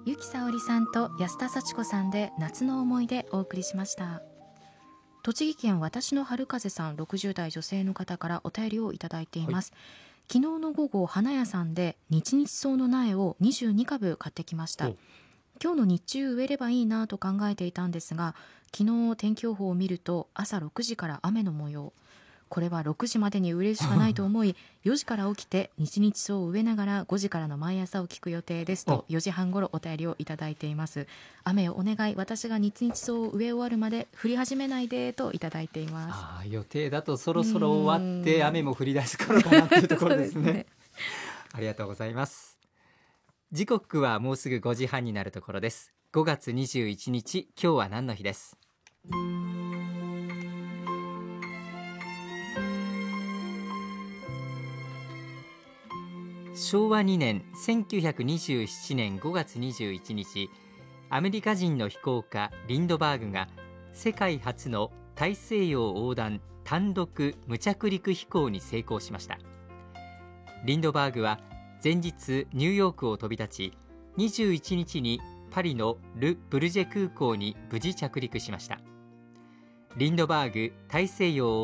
ゆきさおりさんと安田幸子さんで夏の思い出お送りしました。栃木県私の春風さん、60代女性の方からお便りをいただいています、昨日の午後、花屋さんで日々草の苗を22株買ってきました。今日の日中植えればいいなと考えていたんですが、昨日天気予報を見ると朝6時から雨の模様。これは6時までに植えるしかないと思い4時から起きて日々草を植えながら5時からの毎朝を聞く予定ですと4時半ごろお便りをいただいています。雨をお願い、私が日々草を植え終わるまで降り始めないでといただいています。 予定だとそろそろ終わって雨も降り出す頃かなというところですねありがとうございます。時刻はもうすぐ5時半になるところです。5月21日、今日は何の日です。昭和2年1927年5月21日、アメリカ人の飛行家リンドバーグが世界初の大西洋横断単独無着陸飛行に成功しました。リンドバーグは前日ニューヨークを飛び立ち、21日にパリのル・ブルジェ空港に無事着陸しました。リンドバーグ大西洋